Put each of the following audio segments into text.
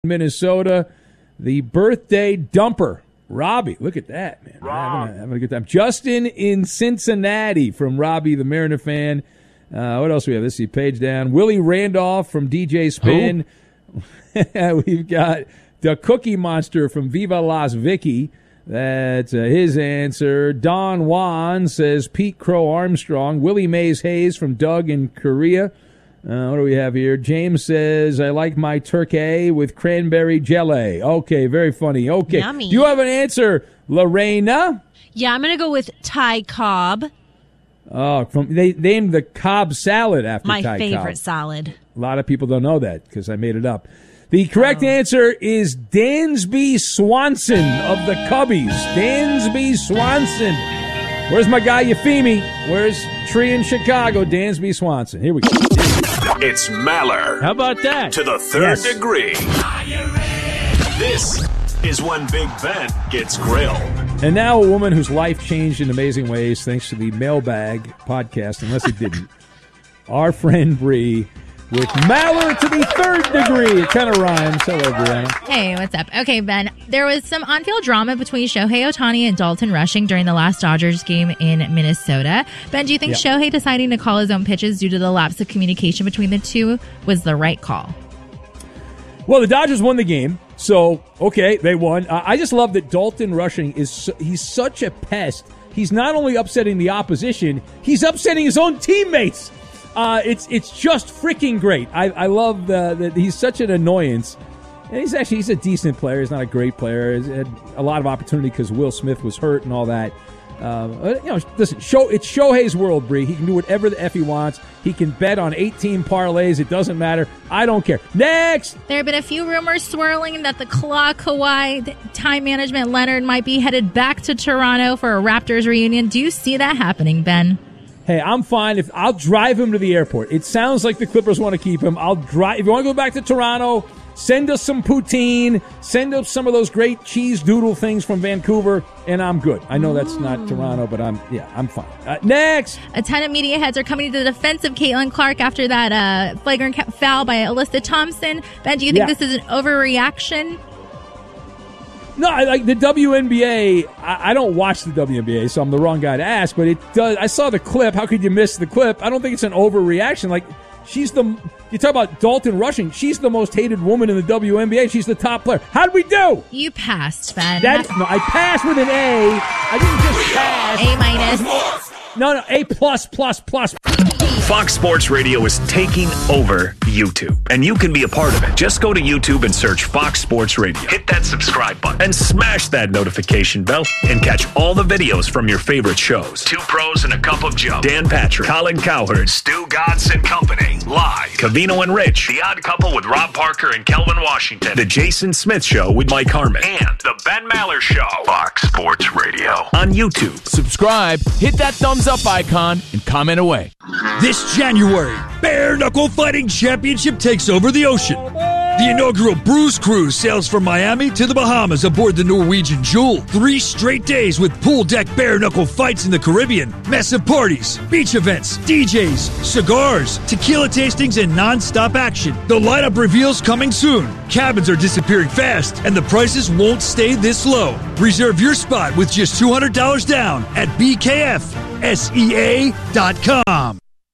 Minnesota. The birthday dumper, Robbie. Look at that, man. Having a good time. Justin in Cincinnati from Robbie, the Mariner fan. What else we have? Let's see. Page down. Willie Randolph from DJ Spin. We've got the Cookie Monster from Viva Las Vicky. That's his answer. Don Juan says Pete Crow Armstrong. Willie Mays Hayes from Doug in Korea. What do we have here? James says, I like my turkey with cranberry jelly. Okay, very funny. Okay. Yummy. Do you have an answer, Lorena? Yeah, I'm going to go with Thai Cobb. Oh, they named the Cobb salad after My Thai favorite Cobb. salad. A lot of people don't know that because I made it up. The correct answer is Dansby Swanson of the Cubbies. Dansby Swanson. Where's my guy Euphemi? Where's Tree in Chicago? Dansby Swanson. Here we go. It's Maller. How about that? To the third degree. This is when Big Ben gets grilled. And now a woman whose life changed in amazing ways thanks to the Mailbag podcast, unless it didn't. Our friend Bree with Maller to the third degree. It kind of rhymes. Hello, Brianna. Hey, what's up? Okay, Ben, there was some on-field drama between Shohei Ohtani and Dalton Rushing during the last Dodgers game in Minnesota. Ben, do you think Shohei deciding to call his own pitches due to the lapse of communication between the two was the right call? Well, the Dodgers won the game, so, okay, they won. I just love that Dalton Rushing he's such a pest. He's not only upsetting the opposition, he's upsetting his own teammates. It's just freaking great. I love that he's such an annoyance. And he's a decent player. He's not a great player. He's had a lot of opportunity because Will Smith was hurt and all that. Listen, it's Shohei's world, Bree. He can do whatever the F he wants. He can bet on 18 parlays. It doesn't matter. I don't care. Next! There have been a few rumors swirling that the Claw Kawhi time management Leonard might be headed back to Toronto for a Raptors reunion. Do you see that happening, Ben? Hey, I'm fine. I'll drive him to the airport. It sounds like the Clippers want to keep him. I'll drive. If you want to go back to Toronto, send us some poutine. Send us some of those great cheese doodle things from Vancouver, and I'm good. I know that's not Toronto, but I'm fine. Next! A ton of media heads are coming to the defense of Caitlin Clark after that flagrant foul by Alyssa Thompson. Ben, do you think this is an overreaction? No, like the WNBA, I don't watch the WNBA, so I'm the wrong guy to ask, but it does. I saw the clip. How could you miss the clip? I don't think it's an overreaction. Like, you talk about Dalton Rushing, she's the most hated woman in the WNBA. She's the top player. How'd we do? You passed, Ben. No, I passed with an A. I didn't just pass. A minus. No, A plus. Fox Sports Radio is taking over YouTube, and you can be a part of it. Just go to YouTube and search Fox Sports Radio. Hit that subscribe button and smash that notification bell and catch all the videos from your favorite shows. Two Pros and a Cup of Joe, Dan Patrick, Colin Cowherd, Stu Godson Company, live, Covino and Rich, The Odd Couple with Rob Parker and Kelvin Washington, The Jason Smith Show with Mike Harmon, and The Ben Maller Show. Fox Sports Radio on YouTube. Subscribe, hit that thumbs up icon, and comment away. This January, Bare Knuckle Fighting Championship takes over the ocean. The inaugural Bruise Cruise sails from Miami to the Bahamas aboard the Norwegian Jewel. 3 straight days with pool deck bare knuckle fights in the Caribbean, massive parties, beach events, DJs, cigars, tequila tastings, and non-stop action. The lineup reveals coming soon. Cabins are disappearing fast, and the prices won't stay this low. Reserve your spot with just $200 down at BKFSEA.com.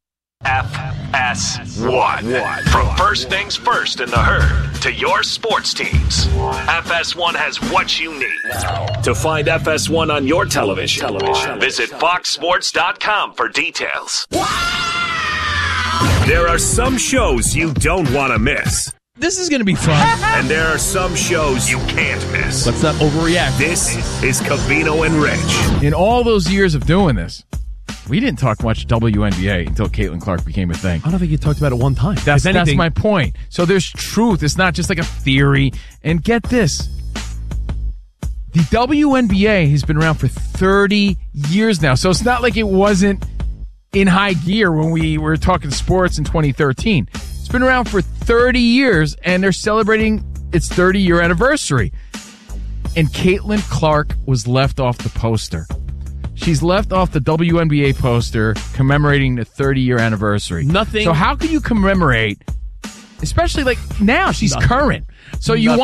FS1. From first things first in the herd to your sports teams, FS1 has what you need. To find FS1 on your television, visit foxsports.com for details. There are some shows you don't want to miss. This is going to be fun. And there are some shows you can't miss. Let's not overreact. This is Covino and Rich. In all those years of doing this, we didn't talk much WNBA until Caitlin Clark became a thing. I don't think you talked about it one time. That's my point. So there's truth. It's not just like a theory. And get this. The WNBA has been around for 30 years now. So it's not like it wasn't in high gear when we were talking sports in 2013. It's been around for 30 years, and they're celebrating its 30-year anniversary. And Caitlin Clark was left off the poster. She's left off the WNBA poster commemorating the 30-year anniversary. Nothing. So how can you commemorate, especially like now, she's current. So you want